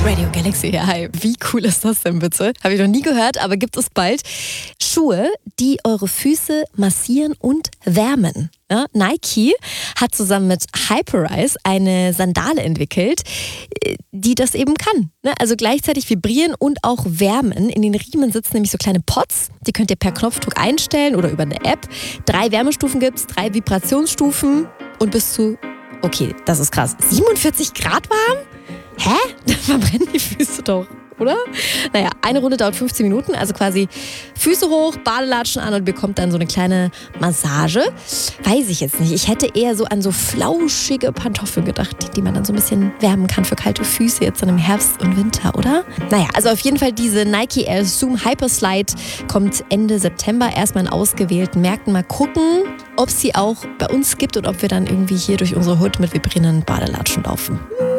Radio Galaxy hier, hi. Wie cool ist das denn bitte? Habe ich noch nie gehört, aber gibt es bald. Schuhe, die eure Füße massieren und wärmen. Ja, Nike hat zusammen mit Hyperice eine Sandale entwickelt, die das eben kann. Also gleichzeitig vibrieren und auch wärmen. In den Riemen sitzen nämlich so kleine Pods. Die könnt ihr per Knopfdruck einstellen oder über eine App. 3 Wärmestufen gibt's, 3 Vibrationsstufen und bis zu, okay, das ist krass, 47 Grad warm? Hä? Da verbrennen die Füße doch, oder? Naja, eine Runde dauert 15 Minuten, also quasi Füße hoch, Badelatschen an und bekommt dann so eine kleine Massage. Weiß ich jetzt nicht. Ich hätte eher so an so flauschige Pantoffeln gedacht, die man dann so ein bisschen wärmen kann für kalte Füße jetzt dann im Herbst und Winter, oder? Naja, also auf jeden Fall diese Nike Air Zoom Hyperslide kommt Ende September erstmal in ausgewählten Märkten. Mal gucken, ob es sie auch bei uns gibt und ob wir dann irgendwie hier durch unsere Hut mit vibrierenden Badelatschen laufen.